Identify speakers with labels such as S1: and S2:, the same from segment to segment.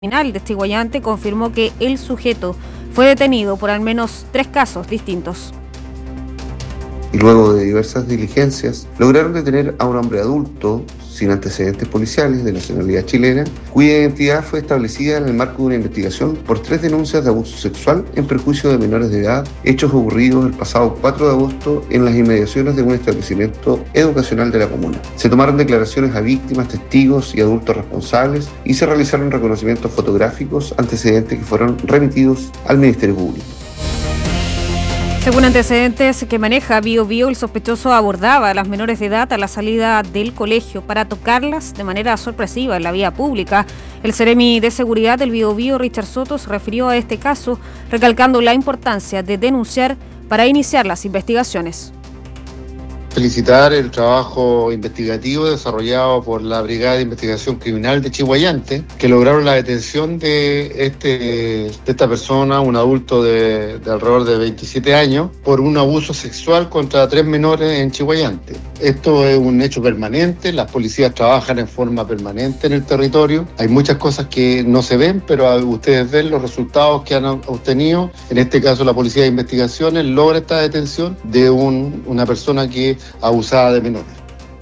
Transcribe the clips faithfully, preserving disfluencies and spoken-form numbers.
S1: Criminal de Chiguayante confirmó que el sujeto fue detenido por al menos tres casos distintos.
S2: Y luego de diversas diligencias, lograron detener a un hombre adulto, sin antecedentes policiales, de nacionalidad chilena, cuya identidad fue establecida en el marco de una investigación por tres denuncias de abuso sexual en perjuicio de menores de edad, hechos ocurridos el pasado cuatro de agosto en las inmediaciones de un establecimiento educacional de la comuna. Se tomaron declaraciones a víctimas, testigos y adultos responsables y se realizaron reconocimientos fotográficos antecedentes que fueron remitidos al Ministerio Público.
S1: Según antecedentes que maneja Bío Bío, el sospechoso abordaba a las menores de edad a la salida del colegio para tocarlas de manera sorpresiva en la vía pública. El Seremi de Seguridad del Bío Bío, Richard Soto, se refirió a este caso, recalcando la importancia de denunciar para iniciar las investigaciones.
S3: Felicitar el trabajo investigativo desarrollado por la Brigada de Investigación Criminal de Chiguayante, que lograron la detención de, este, de esta persona, un adulto de, de alrededor de veintisiete años, por un abuso sexual contra tres menores en Chiguayante. Esto es un hecho permanente, las policías trabajan en forma permanente en el territorio. Hay muchas cosas que no se ven, pero ustedes ven los resultados que han obtenido. En este caso, la Policía de Investigaciones logra esta detención de un, una persona que abusada de menores.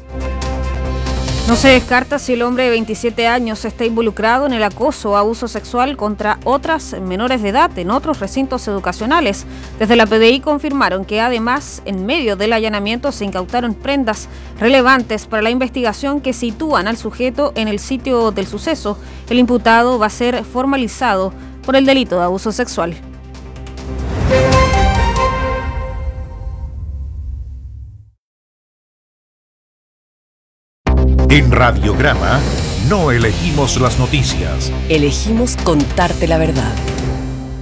S1: No se descarta si el hombre de veintisiete años está involucrado en el acoso o abuso sexual contra otras menores de edad en otros recintos educacionales. Desde la P D I confirmaron que además, en medio del allanamiento, se incautaron prendas relevantes para la investigación que sitúan al sujeto en el sitio del suceso. El imputado va a ser formalizado por el delito de abuso sexual.
S4: En Radiograma no elegimos las noticias.
S5: Elegimos contarte la verdad.